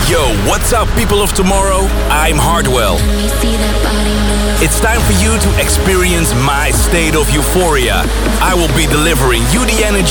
Yo, what's up, people of tomorrow? I'm Hardwell. It's time for you to experience my state of euphoria. I will be delivering you the energy